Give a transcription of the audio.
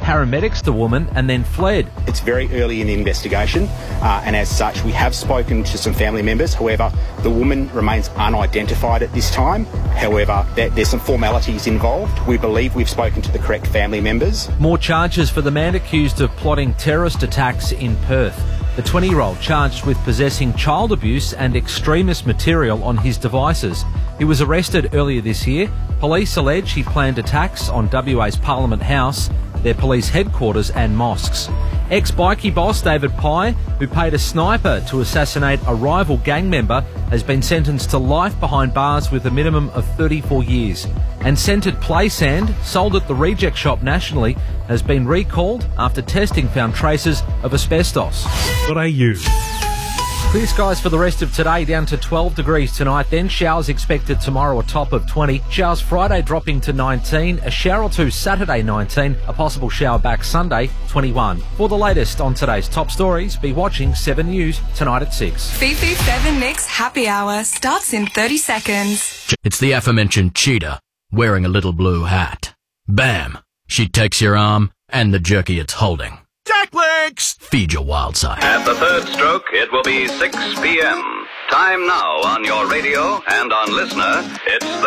paramedics the woman and then fled. It's very early in the investigation, and as such, we have spoken to some family members. However, the woman remains unidentified at this time. However, there's some formalities involved. We believe we've spoken to the correct family members. More charges for the man accused of plotting terrorist attacks in Perth. The 20-year-old charged with possessing child abuse and extremist material on his devices. He was arrested earlier this year. Police allege he planned attacks on WA's Parliament House, their police headquarters and mosques. Ex-bikie boss David Pye, who paid a sniper to assassinate a rival gang member, has been sentenced to life behind bars with a minimum of 34 years. And scented play sand, sold at the reject shop nationally, has been recalled after testing found traces of asbestos. Clear skies for the rest of today, down to 12 degrees tonight, then showers expected tomorrow, a top of 20. Showers Friday dropping to 19, a shower or two Saturday 19, a possible shower back Sunday 21. For the latest on today's top stories, be watching 7 News tonight at 6. Fifi 7 Mix Happy Hour starts in 30 seconds. It's the aforementioned cheetah wearing a little blue hat. Bam! She takes your arm and the jerky it's holding. Jack Links! Feed your wild side. At the third stroke, it will be 6 p.m. Time now on your radio and on Listener. It's the